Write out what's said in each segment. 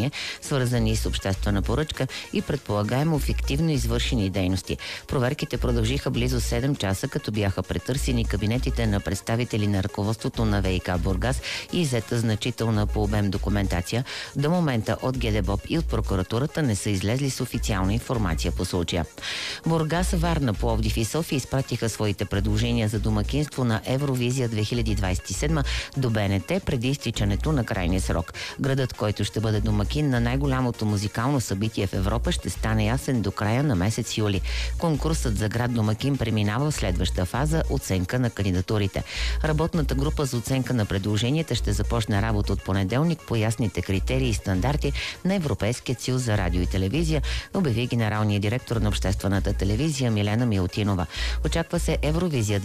престъпления, свързани с обществена поръчка и предполагаемо фиктивно извършени дейности. Проверките продължиха близо 7 часа, като бяха претърсени кабинетите на представители на ръководството на ВиК Бургас и иззета значителна по обем документация. До момента от ГДБОП и от прокуратурата не са излезли с официална информация по случая. Бургас, Варна, Пловдив и София изпратиха своите предложения за домакинство на Евровизия 2027 до БНТ преди изтичането на крайния срок. Градът, който ще бъде домакин на най-голямото музикално събитие в Европа, ще стане ясен до края на месец юли. Конкурсът за град домакин преминава в следваща фаза – оценка на кандидатурите. Работната група за оценка на предложенията ще започне работа от понеделник по ясните критерии и стандарти на Европейския съюз за радио и телевизия, обяви генералният директор на обществената телевизия Милена Милутинова. Очаква се Евровизия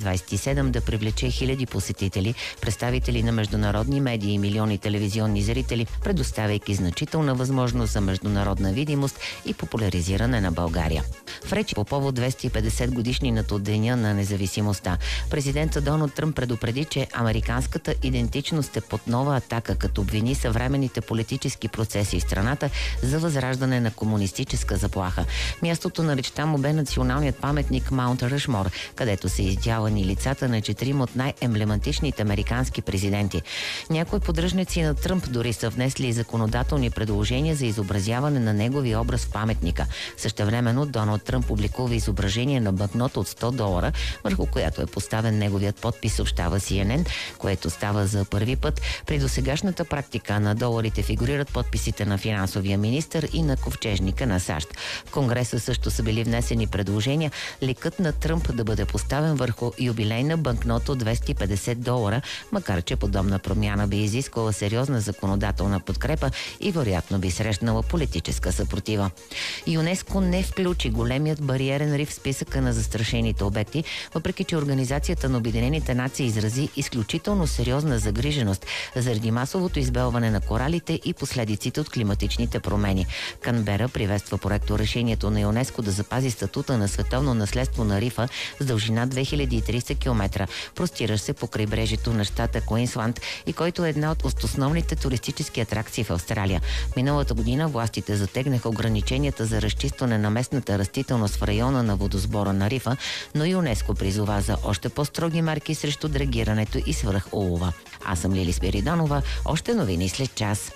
2027 да привлече хиляди посетители, представители на международни медии и милиони телевизионни зрители, предоставяйки значителна възможност за международна видимост и популяризиране на България. В речи по повод 250 годишнината от Деня на независимостта, президентът Доналд Тръмп предупреди, че американската идентичност е под нова атака, като обвини съвременните политически процеси в страната за възраждане на комунистическа заплаха. Мястото на речта му бе националният паметник Маунт Ръшмор, където са издявани лицата на 4 от най-емблематичните американски президенти. Някои поддръжници на Тръмп дори са внесли законодателни предложения за изобразяване на неговия образ в паметника. Същевременно Доналд Тръмп публикува изображение на банкнота от $100, върху която е поставен неговият подпис, съобщава CNN, което става за първи път. При досегашната практика на доларите фигурират подписите на финансовия министър и на ковчежника на САЩ. В Конгреса също са били внесени предложения ликът на Тръмп да бъде поставен върху юбилейна банкнота от $250, макар че подобна промяна би изисквала сериозна законодателна подкрепа и вероятно би срещнала политическа съпротива. ЮНЕСКО не включи големият бариерен риф в списъка на застрашените обекти, въпреки че Организацията на Обединените нации изрази изключително сериозна загриженост заради масовото избелване на коралите и последиците от климатичните промени. Канбера приветства проекто решението на ЮНЕСКО да запази статута на световно наследство на рифа с дължина 2300 км, простиращ се по крайбрежието на щата Куинсланд и който е една от основните туристически атракции в Австралия. Миналата година властите затегнаха ограниченията за разчистване на местната растителност в района на водосбора на рифа, но ЮНЕСКО призова за още по-строги мерки срещу драгирането и свръхулова. Аз съм Лили Спиридонова. Още новини след час.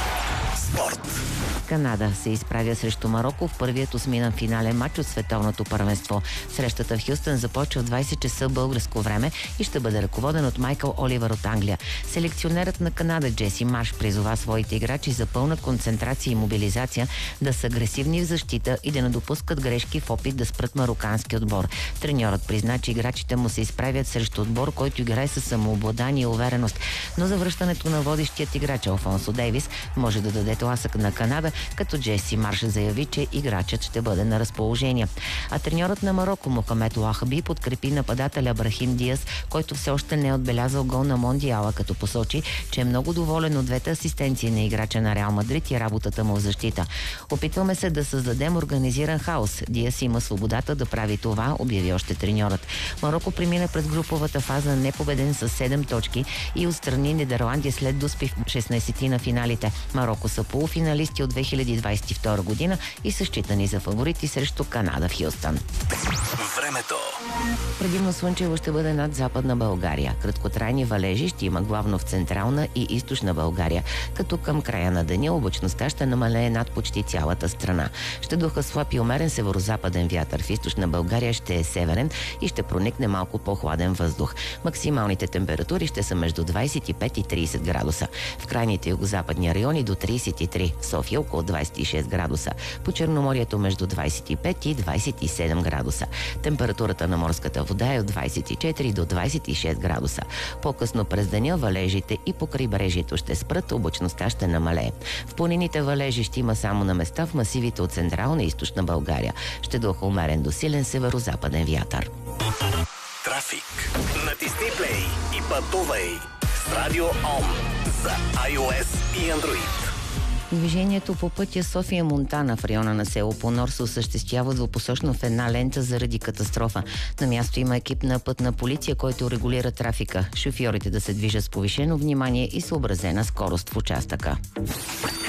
Спорт. Канада се изправя срещу Мароко в първият осминен финален матч от световното първенство. Срещата в Хюстън започва в 20 часа българско време и ще бъде ръководен от Майкъл Оливър от Англия. Селекционерът на Канада Джеси Марш призова своите играчи за пълна концентрация и мобилизация, да са агресивни в защита и да не допускат грешки в опит да спрат марокански отбор. Треньорът призна, че играчите му се изправят срещу отбор, който играе със самообладание и увереност, но завръщането на водещият играч Алфонсо Дейвис може да даде тласък на Канада, като Джеси Марш заяви, че играчът ще бъде на разположение. А треньорът на Мароко Мохамед Лахаби подкрепи нападателя Брахим Диас, който все още не е отбелязал гол на Мондиала, като посочи, че е много доволен от двете асистенции на играча на Реал Мадрид и работата му в защита. Опитваме се да създадем организиран хаос. Диас има свободата да прави това, обяви още треньорът. Мароко премина през груповата фаза непобеден с 7 точки и отстрани Нидерландия след доспи в 16 на финалите. Мароко са полуфиналисти от 2022 година и са считани за фаворити срещу Канада в Хюстън. Времето. Предимно слънчево ще бъде над Западна България. Краткотрайни валежи ще има главно в Централна и Източна България, като към края на деня облачността ще намалее над почти цялата страна. Ще духа слаб и умерен северозападен вятър. В Източна България ще е северен и ще проникне малко по-хладен въздух. Максималните температури ще са между 25 и 30 градуса. В крайните югозападни райони до 33. В София около 26 градуса. По Черноморието между 25 и 27 градуса. Температурата на морската вода е от 24 до 26 градуса. По-късно през деня валежите и по крайбрежието ще спрат, облачността ще намалее. В планините валежи ще има само на места в масивите от Централна и Източна България. Ще духа умерен до силен северозападен вятър. Трафик. Натисни плей и пътувай с Радио Ом за iOS и Android. Движението по пътя София-Монтана в района на село Понор се осъществява двупосочно в една лента заради катастрофа. На място има екип на пътна полиция, който регулира трафика. Шофьорите да се движат с повишено внимание и съобразена скорост в участъка.